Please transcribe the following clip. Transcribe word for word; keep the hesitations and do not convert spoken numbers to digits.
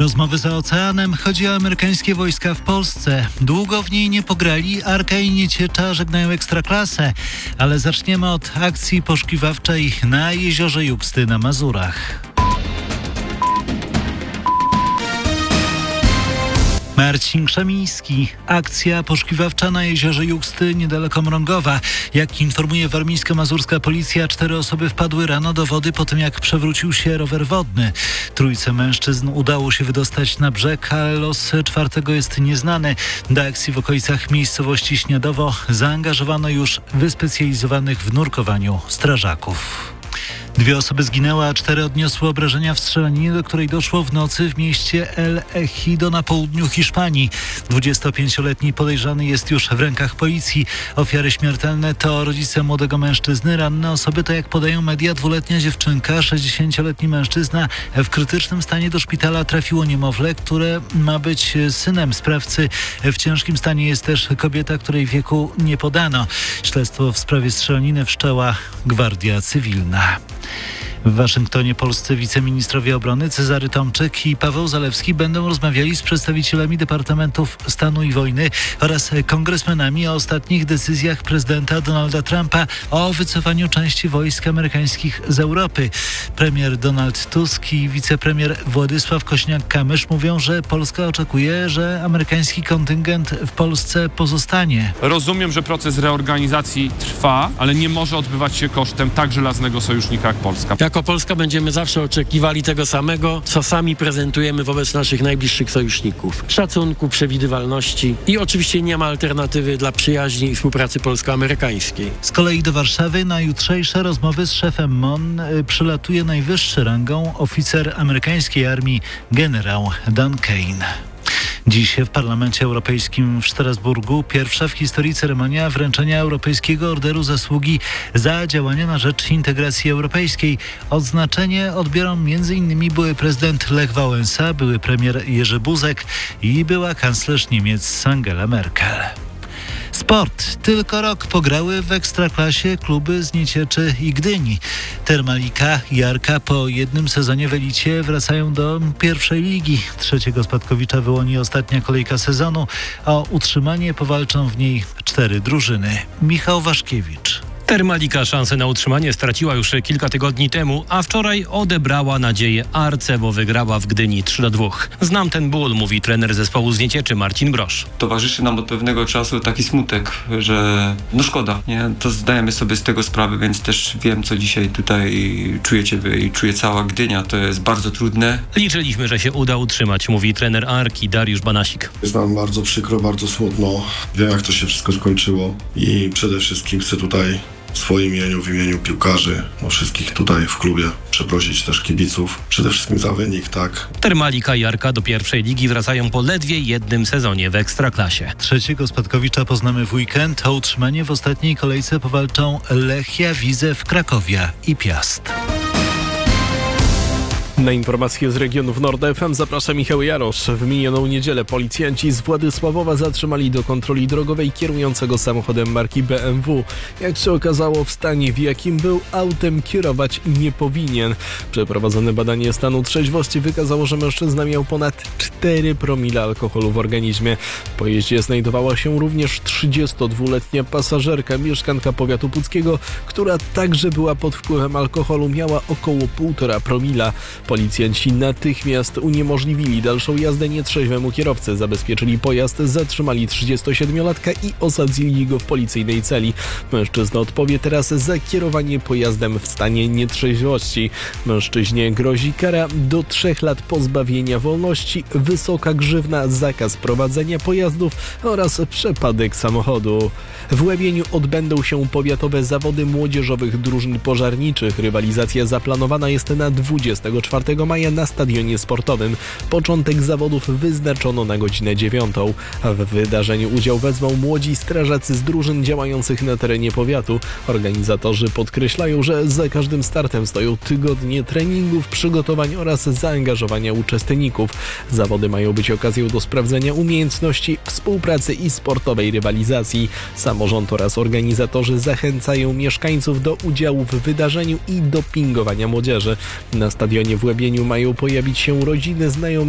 Rozmowy za oceanem. Chodzi o amerykańskie wojska w Polsce. Długo w niej nie pograli. Arka i Nieciecza żegnają Ekstraklasę. Ale zaczniemy od akcji poszukiwawczej na jeziorze Juksty na Mazurach. Marcin Krzemiński. Akcja poszukiwawcza na jeziorze Juksty niedaleko Mrągowa. Jak informuje warmińsko-mazurska policja, cztery osoby wpadły rano do wody po tym, jak przewrócił się rower wodny. Trójce mężczyzn udało się wydostać na brzeg, ale los czwartego jest nieznany. Do akcji w okolicach miejscowości Śniadowo zaangażowano już wyspecjalizowanych w nurkowaniu strażaków. Dwie osoby zginęły, a cztery odniosły obrażenia w strzelaninie, do której doszło w nocy w mieście El Ejido na południu Hiszpanii. dwudziestopięcioletni podejrzany jest już w rękach policji. Ofiary śmiertelne to rodzice młodego mężczyzny. Ranne osoby to, jak podają media, dwuletnia dziewczynka, sześćdziesięcioletni mężczyzna. W krytycznym stanie do szpitala trafiło niemowlę, które ma być synem sprawcy. W ciężkim stanie jest też kobieta, której wieku nie podano. Śledztwo w sprawie strzelaniny wszczęła Gwardia Cywilna. W Waszyngtonie polscy wiceministrowie obrony Cezary Tomczyk i Paweł Zalewski będą rozmawiali z przedstawicielami Departamentów Stanu i Wojny oraz kongresmenami o ostatnich decyzjach prezydenta Donalda Trumpa o wycofaniu części wojsk amerykańskich z Europy. Premier Donald Tusk i wicepremier Władysław Kośniak-Kamysz mówią, że Polska oczekuje, że amerykański kontyngent w Polsce pozostanie. Rozumiem, że proces reorganizacji trwa, ale nie może odbywać się kosztem tak żelaznego sojusznika jak Polska. Jako Polska będziemy zawsze oczekiwali tego samego, co sami prezentujemy wobec naszych najbliższych sojuszników. Szacunku, przewidywalności i oczywiście nie ma alternatywy dla przyjaźni i współpracy polsko-amerykańskiej. Z kolei do Warszawy na jutrzejsze rozmowy z szefem M O N przylatuje najwyższy rangą oficer amerykańskiej armii generał Dan Kane. Dziś w Parlamencie Europejskim w Strasburgu pierwsza w historii ceremonia wręczenia Europejskiego Orderu Zasługi za działania na rzecz integracji europejskiej. Odznaczenie odbiorą m.in. były prezydent Lech Wałęsa, były premier Jerzy Buzek i była kanclerz Niemiec Angela Merkel. Sport. Tylko rok pograły w Ekstraklasie kluby z Niecieczy i Gdyni. Termalika i Arka po jednym sezonie w elicie wracają do pierwszej ligi. Trzeciego spadkowicza wyłoni ostatnia kolejka sezonu. O utrzymanie powalczą w niej cztery drużyny. Michał Waszkiewicz. Termalika szansę na utrzymanie straciła już kilka tygodni temu, a wczoraj odebrała nadzieję Arce, bo wygrała w Gdyni trzy do dwóch. Znam ten ból, mówi trener zespołu z Niecieczy Marcin Brosz. Towarzyszy nam od pewnego czasu taki smutek, że no szkoda, nie? To zdajemy sobie z tego sprawę, więc też wiem, co dzisiaj tutaj czujecie wy i czuje cała Gdynia. To jest bardzo trudne. Liczyliśmy, że się uda utrzymać, mówi trener Arki Dariusz Banasik. Jest nam bardzo przykro, bardzo smutno. Wiem, jak to się wszystko skończyło i przede wszystkim chcę tutaj w swoim imieniu, w imieniu piłkarzy, no wszystkich tutaj w klubie przeprosić też kibiców. Przede wszystkim za wynik, tak. Termalika i Arka do pierwszej ligi wracają po ledwie jednym sezonie w Ekstraklasie. Trzeciego spadkowicza poznamy w weekend. O utrzymanie w ostatniej kolejce powalczą Lechia, Widzew, Krakowia i Piast. Na informacje z regionów Nord F M zaprasza Michał Jarosz. W minioną niedzielę policjanci z Władysławowa zatrzymali do kontroli drogowej kierującego samochodem marki B M W. Jak się okazało, w stanie, w jakim był, autem kierować nie powinien. Przeprowadzone badanie stanu trzeźwości wykazało, że mężczyzna miał ponad cztery promile alkoholu w organizmie. W pojeździe znajdowała się również trzydziestodwuletnia pasażerka, mieszkanka powiatu puckiego, która także była pod wpływem alkoholu, miała około półtora promila. Policjanci natychmiast uniemożliwili dalszą jazdę nietrzeźwemu kierowcy, zabezpieczyli pojazd, zatrzymali trzydziestosiedmiolatka i osadzili go w policyjnej celi. Mężczyzna odpowie teraz za kierowanie pojazdem w stanie nietrzeźwości. Mężczyźnie grozi kara do trzech lat pozbawienia wolności, wysoka grzywna, zakaz prowadzenia pojazdów oraz przepadek samochodu. W Łebieniu odbędą się powiatowe zawody młodzieżowych drużyn pożarniczych. Rywalizacja zaplanowana jest na dwudziestego czwartego maja na stadionie sportowym. Początek zawodów wyznaczono na godzinę dziewiątą. W wydarzeniu udział wezmą młodzi strażacy z drużyn działających na terenie powiatu. Organizatorzy podkreślają, że za każdym startem stoją tygodnie treningów, przygotowań oraz zaangażowania uczestników. Zawody mają być okazją do sprawdzenia umiejętności, współpracy i sportowej rywalizacji. Samorząd oraz organizatorzy zachęcają mieszkańców do udziału w wydarzeniu i dopingowania młodzieży. Na stadionie w Łebieniu mają pojawić się rodziny, znajomi